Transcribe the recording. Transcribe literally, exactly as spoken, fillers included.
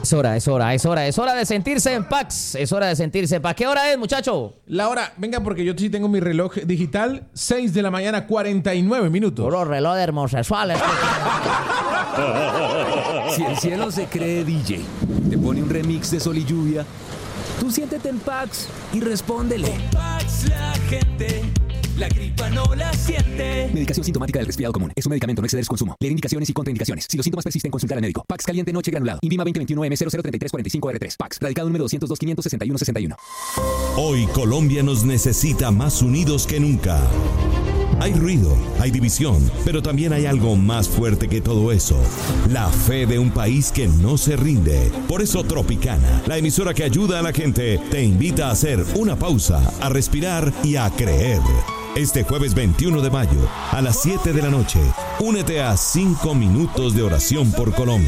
Es hora, es hora, es hora, es hora de sentirse en Pax. Es hora de sentirse en Pax. ¿Qué hora es, muchacho? La hora, venga, porque yo sí tengo mi reloj digital, seis de la mañana, cuarenta y nueve minutos. Puro reloj de homosexuales. Si el cielo se cree D J, te pone un remix de Sol y Lluvia, tú siéntete en Pax y respóndele. Con Pax la gente, la gripa no la siente. Medicación sintomática del resfriado común. Es un medicamento, no exceder su consumo. Leer indicaciones y contraindicaciones. Si los síntomas persisten, consultar al médico. Pax caliente noche granulado. Invima veinte veintiuno M cero cero treinta y tres cuarenta y cinco R tres. Pax. Radicado número doscientos dos quinientos sesenta y uno sesenta y uno. Hoy Colombia nos necesita más unidos que nunca. Hay ruido, hay división, pero también hay algo más fuerte que todo eso. La fe de un país que no se rinde. Por eso Tropicana, la emisora que ayuda a la gente, te invita a hacer una pausa, a respirar y a creer. Este jueves veintiuno de mayo, a las siete de la noche, únete a cinco minutos de oración por Colombia.